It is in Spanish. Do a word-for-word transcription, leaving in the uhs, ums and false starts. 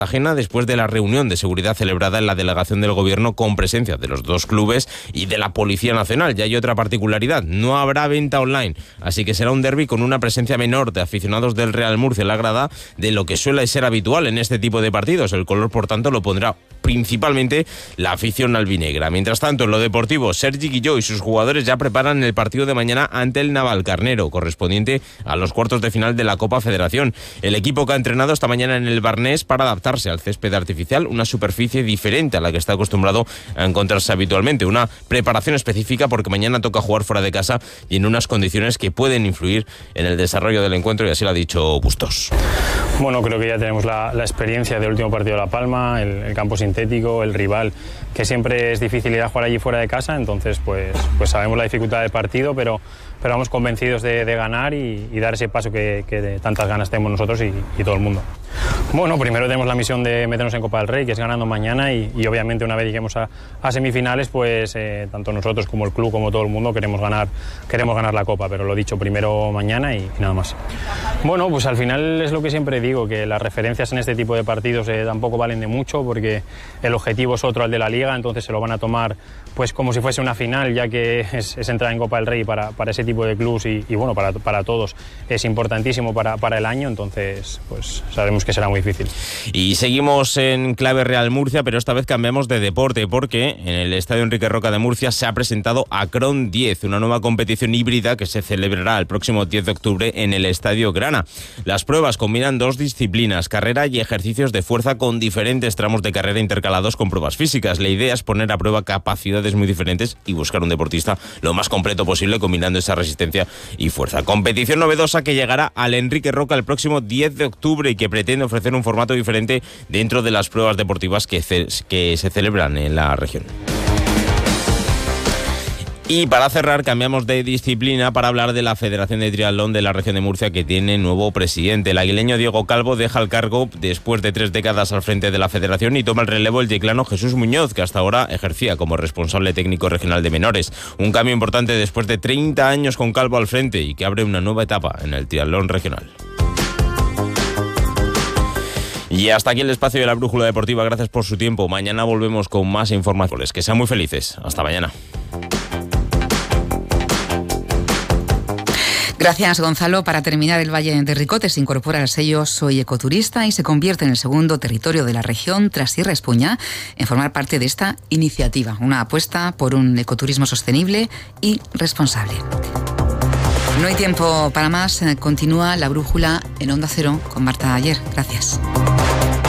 Ajena después de la reunión de seguridad celebrada en la delegación del gobierno con presencia de los dos clubes y de la Policía Nacional. Ya hay otra particularidad, no habrá venta online, así que será un derbi con una presencia menor de aficionados del Real Murcia en la grada de lo que suele ser habitual en este tipo de partidos. El color, por tanto, lo pondrá principalmente la afición albinegra. Mientras tanto, en lo deportivo, Sergi Guilló y sus jugadores ya preparan el partido de mañana ante el Navalcarnero, correspondiente a los cuartos de final de la Copa Federación. El equipo que ha entrenado esta mañana en el Barnés para adaptarse al césped artificial, una superficie diferente a la que está acostumbrado a encontrarse habitualmente. Una preparación específica porque mañana toca jugar fuera de casa y en unas condiciones que pueden influir en el desarrollo del encuentro, y así lo ha dicho Bustos. Bueno, creo que ya tenemos la, la experiencia del último partido de La Palma, el, el campo sintético, el rival, que siempre es difícil ir a jugar allí fuera de casa, entonces pues, pues sabemos la dificultad del partido, pero, pero vamos convencidos de, de ganar y, y dar ese paso que, que de tantas ganas tenemos nosotros y, y todo el mundo. Bueno, primero tenemos la misión de meternos en Copa del Rey, que es ganando mañana, y, y obviamente una vez lleguemos a, a semifinales, pues eh, tanto nosotros como el club, como todo el mundo, queremos ganar, queremos ganar la Copa, pero lo dicho, primero mañana y, y nada más. Bueno, pues al final es lo que siempre digo, que las referencias en este tipo de partidos eh, tampoco valen de mucho, porque el objetivo es otro al de la Liga, entonces se lo van a tomar pues como si fuese una final, ya que es, es entrar en Copa del Rey para, para ese tipo de clubs y, y bueno, para, para todos es importantísimo para, para el año, entonces pues sabemos que será muy difícil. Y seguimos en clave Real Murcia, pero esta vez cambiamos de deporte, porque en el Estadio Enrique Roca de Murcia se ha presentado Acron diez, una nueva competición híbrida que se celebrará el próximo diez de octubre en el Estadio Grana. Las pruebas combinan dos disciplinas, carrera y ejercicios de fuerza, con diferentes tramos de carrera intercalados con pruebas físicas. La idea es poner a prueba capacidades muy diferentes y buscar un deportista lo más completo posible, combinando esa resistencia y fuerza. Competición novedosa que llegará al Enrique Roca el próximo diez de octubre y que pretende ofrecer un formato diferente dentro de las pruebas deportivas que, ce- que se celebran en la región. Y para cerrar, cambiamos de disciplina para hablar de la Federación de Triatlón de la región de Murcia, que tiene nuevo presidente. El aguileño Diego Calvo deja el cargo después de tres décadas al frente de la federación y toma el relevo el yeclano Jesús Muñoz, que hasta ahora ejercía como responsable técnico regional de menores. Un cambio importante después de treinta años con Calvo al frente y que abre una nueva etapa en el triatlón regional. Y hasta aquí el espacio de la Brújula Deportiva. Gracias por su tiempo. Mañana volvemos con más informaciones. Que sean muy felices. Hasta mañana. Gracias, Gonzalo. Para terminar, el Valle de Ricote se incorpora al sello Soy Ecoturista y se convierte en el segundo territorio de la región, tras Sierra Espuña, en formar parte de esta iniciativa. Una apuesta por un ecoturismo sostenible y responsable. No hay tiempo para más. Continúa La Brújula en Onda Cero con Marta Ayer. Gracias.